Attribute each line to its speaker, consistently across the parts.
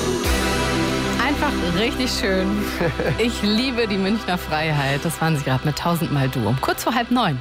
Speaker 1: Einfach richtig schön. Ich liebe die Münchner Freiheit. Das waren sie gerade mit 1000-mal Du. Um kurz vor 8:30.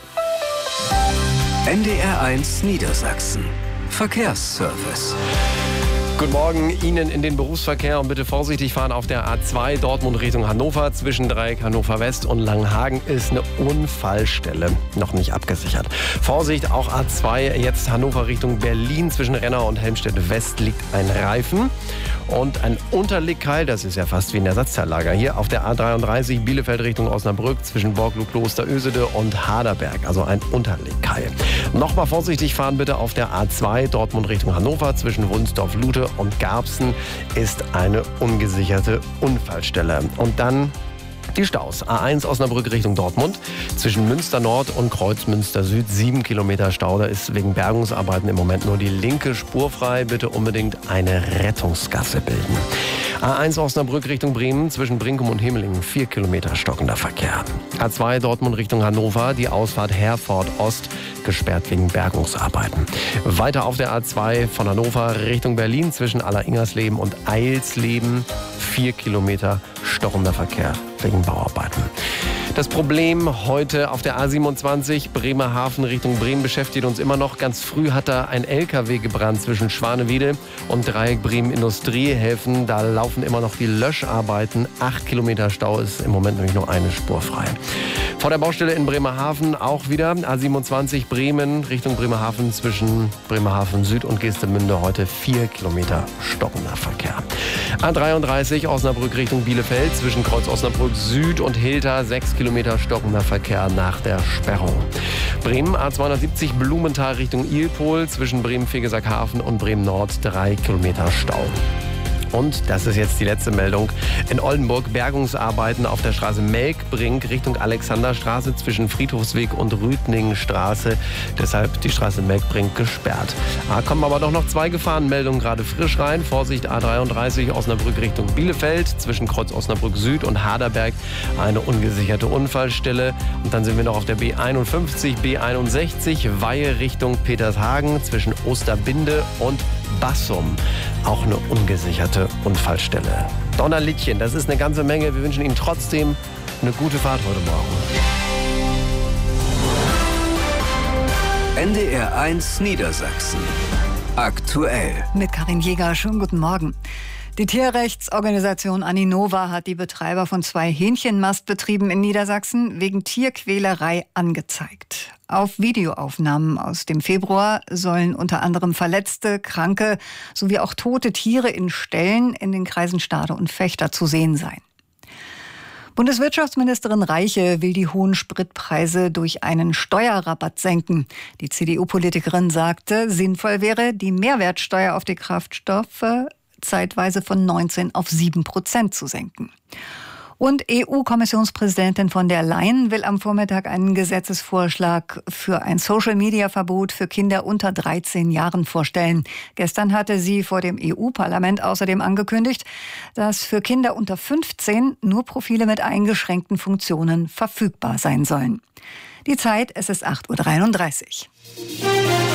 Speaker 2: NDR1 Niedersachsen. Verkehrsservice.
Speaker 3: Guten Morgen Ihnen in den Berufsverkehr und bitte vorsichtig fahren auf der A2 Dortmund Richtung Hannover. Zwischen Dreieck Hannover West und Langenhagen ist eine Unfallstelle noch nicht abgesichert. Vorsicht, auch A2 jetzt Hannover Richtung Berlin. Zwischen Renner und Helmstedt West liegt ein Reifen und ein Unterlegkeil. Das ist ja fast wie ein Ersatzteillager hier auf der A33 Bielefeld Richtung Osnabrück zwischen Borglow Kloster Ösede und Haderberg. Also ein Unterlegkeil. Nochmal vorsichtig fahren bitte auf der A2 Dortmund Richtung Hannover. Zwischen Wunsdorf-Lute und Garbsen ist eine ungesicherte Unfallstelle. Und dann die Staus. A1 Osnabrück Richtung Dortmund. Zwischen Münster Nord und Kreuzmünster Süd 7 Kilometer Stau. Da ist wegen Bergungsarbeiten im Moment nur die linke Spur frei. Bitte unbedingt eine Rettungsgasse bilden. A1 Osnabrück Richtung Bremen. Zwischen Brinkum und Himmelingen 4 Kilometer stockender Verkehr. A2 Dortmund Richtung Hannover. Die Ausfahrt Herford Ost gesperrt wegen Bergungsarbeiten. Weiter auf der A2 von Hannover Richtung Berlin. Zwischen Alleringersleben und Eilsleben 4 Kilometer stockender Verkehr wegen Bauarbeiten. Das Problem heute auf der A27 Bremerhaven Richtung Bremen beschäftigt uns immer noch. Ganz früh hat da ein LKW gebrannt zwischen Schwanewede und Dreieck Bremen Industriehäfen. Da laufen immer noch die Löscharbeiten. 8 Kilometer Stau ist im Moment nämlich nur eine Spur frei. Vor der Baustelle in Bremerhaven auch wieder A27 Bremen Richtung Bremerhaven zwischen Bremerhaven Süd und Geestemünde heute 4 Kilometer stockender Verkehr. A33 Osnabrück Richtung Bielefeld zwischen Kreuz Osnabrück Süd und Hilter 6 Kilometer stockender Verkehr nach der Sperrung. Bremen A270 Blumenthal Richtung Ilpol zwischen Bremen-Vegesackhafen und Bremen Nord 3 Kilometer Stau. Und, das ist jetzt die letzte Meldung, in Oldenburg Bergungsarbeiten auf der Straße Melkbrink Richtung Alexanderstraße zwischen Friedhofsweg und Rüdningenstraße. Deshalb die Straße Melkbrink gesperrt. Da kommen aber doch noch 2 Gefahrenmeldungen gerade frisch rein. Vorsicht A33 Osnabrück Richtung Bielefeld zwischen Kreuz Osnabrück Süd und Haderberg eine ungesicherte Unfallstelle. Und dann sind wir noch auf der B51, B61 Weihe Richtung Petershagen zwischen Osterbinde und Bassum. Auch eine ungesicherte Unfallstelle. Donnerlittchen, das ist eine ganze Menge. Wir wünschen Ihnen trotzdem eine gute Fahrt heute Morgen.
Speaker 2: NDR1 Niedersachsen. Aktuell.
Speaker 4: Mit Karin Jäger, schönen guten Morgen. Die Tierrechtsorganisation Aninova hat die Betreiber von 2 Hähnchenmastbetrieben in Niedersachsen wegen Tierquälerei angezeigt. Auf Videoaufnahmen aus dem Februar sollen unter anderem verletzte, kranke sowie auch tote Tiere in Ställen in den Kreisen Stade und Vechta zu sehen sein. Bundeswirtschaftsministerin Reiche will die hohen Spritpreise durch einen Steuerrabatt senken. Die CDU-Politikerin sagte, sinnvoll wäre, die Mehrwertsteuer auf die Kraftstoffe zeitweise von 19 auf 7% zu senken. Und EU-Kommissionspräsidentin von der Leyen will am Vormittag einen Gesetzesvorschlag für ein Social-Media-Verbot für Kinder unter 13 Jahren vorstellen. Gestern hatte sie vor dem EU-Parlament außerdem angekündigt, dass für Kinder unter 15 nur Profile mit eingeschränkten Funktionen verfügbar sein sollen. Die Zeit, es ist 8:33 Uhr.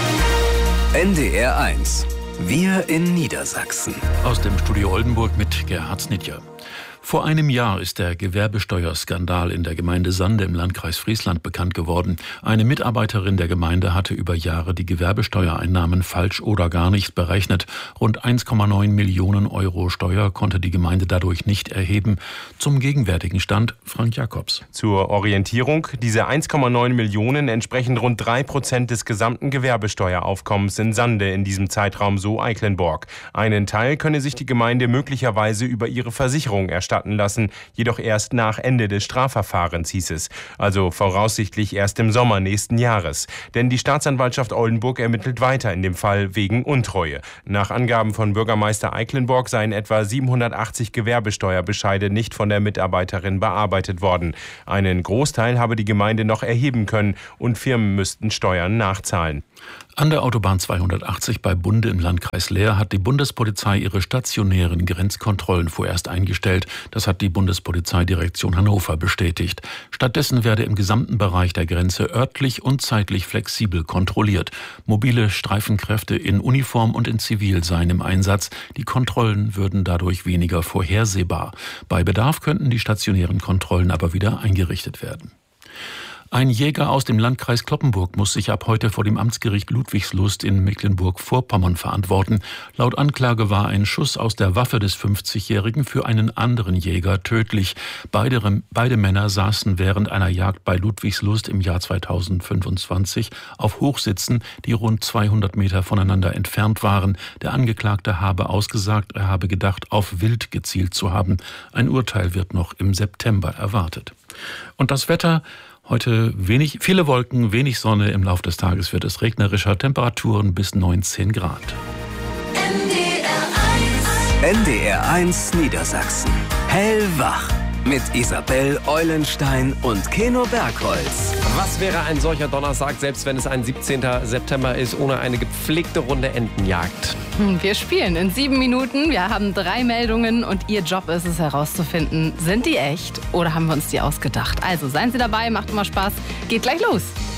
Speaker 2: NDR1. Wir in Niedersachsen.
Speaker 5: Aus dem Studio Oldenburg mit Gerhard Snitjer. Vor einem Jahr ist der Gewerbesteuerskandal in der Gemeinde Sande im Landkreis Friesland bekannt geworden. Eine Mitarbeiterin der Gemeinde hatte über Jahre die Gewerbesteuereinnahmen falsch oder gar nicht berechnet. Rund 1,9 Millionen Euro Steuer konnte die Gemeinde dadurch nicht erheben. Zum gegenwärtigen Stand Frank Jakobs.
Speaker 6: Zur Orientierung, diese 1,9 Millionen entsprechen rund 3% des gesamten Gewerbesteueraufkommens in Sande in diesem Zeitraum, so Eiklenborg. Einen Teil könne sich die Gemeinde möglicherweise über ihre Versicherung erstatten lassen, jedoch erst nach Ende des Strafverfahrens, hieß es. Also voraussichtlich erst im Sommer nächsten Jahres. Denn die Staatsanwaltschaft Oldenburg ermittelt weiter in dem Fall wegen Untreue. Nach Angaben von Bürgermeister Eiklenborg seien etwa 780 Gewerbesteuerbescheide nicht von der Mitarbeiterin bearbeitet worden. Einen Großteil habe die Gemeinde noch erheben können und Firmen müssten Steuern nachzahlen.
Speaker 5: An der Autobahn 280 bei Bunde im Landkreis Leer hat die Bundespolizei ihre stationären Grenzkontrollen vorerst eingestellt. Das hat die Bundespolizeidirektion Hannover bestätigt. Stattdessen werde im gesamten Bereich der Grenze örtlich und zeitlich flexibel kontrolliert. Mobile Streifenkräfte in Uniform und in Zivil seien im Einsatz. Die Kontrollen würden dadurch weniger vorhersehbar. Bei Bedarf könnten die stationären Kontrollen aber wieder eingerichtet werden. Ein Jäger aus dem Landkreis Cloppenburg muss sich ab heute vor dem Amtsgericht Ludwigslust in Mecklenburg-Vorpommern verantworten. Laut Anklage war ein Schuss aus der Waffe des 50-Jährigen für einen anderen Jäger tödlich. Beide Männer saßen während einer Jagd bei Ludwigslust im Jahr 2025 auf Hochsitzen, die rund 200 Meter voneinander entfernt waren. Der Angeklagte habe ausgesagt, er habe gedacht, auf Wild gezielt zu haben. Ein Urteil wird noch im September erwartet. Und das Wetter: heute viele Wolken, wenig Sonne. Im Laufe des Tages wird es regnerischer, Temperaturen bis 19 Grad.
Speaker 2: NDR1 Niedersachsen. Hellwach. Mit Isabel Eulenstein und Keno Bergholz.
Speaker 3: Was wäre ein solcher Donnerstag, selbst wenn es ein 17. September ist, ohne eine gepflegte Runde Entenjagd?
Speaker 1: Wir spielen in 7 Minuten. Wir haben 3 Meldungen und Ihr Job ist es herauszufinden, sind die echt oder haben wir uns die ausgedacht? Also seien Sie dabei, macht immer Spaß. Geht gleich los.